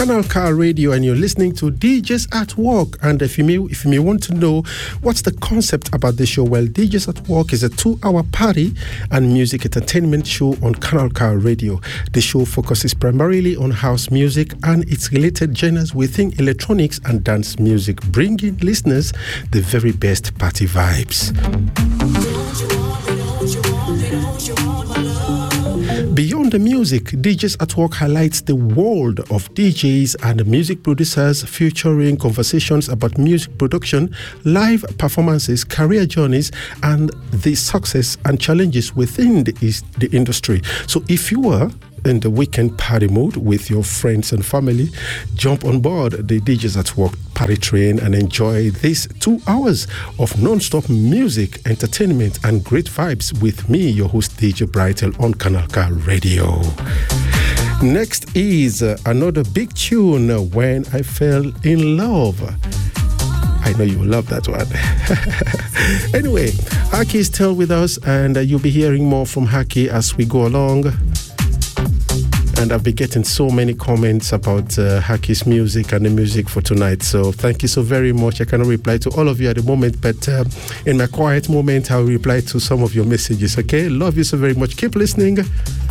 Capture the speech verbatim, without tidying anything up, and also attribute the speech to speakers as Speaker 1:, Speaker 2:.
Speaker 1: Canal Car Radio, and you're listening to D Js at Work. And if you may, if you may want to know what's the concept about the show, well, D Js at Work is a two-hour party and music entertainment show on Canal Car Radio. The show focuses primarily on house music and its related genres within electronics and dance music, bringing listeners the very best party vibes. Beyond the music, D Js at Work highlights the world of D Js and music producers, featuring conversations about music production, live performances, career journeys, and the success and challenges within the, the industry. So if you are in the weekend party mood with your friends and family, jump on board the D Js at Work party train and enjoy these two hours of non-stop music, entertainment, and great vibes with me, your host D J Brightel, on Canal Car Radio. Next is uh, another big tune, uh, When I Fell in Love. I know you will love that one. Anyway, Haki is still with us, and uh, you'll be hearing more from Haki as we go along. And I've been getting so many comments about uh, Haki's music and the music for tonight. So thank you so very much. I cannot reply to all of you at the moment, but uh, in my quiet moment, I'll reply to some of your messages. Okay? Love you so very much. Keep listening.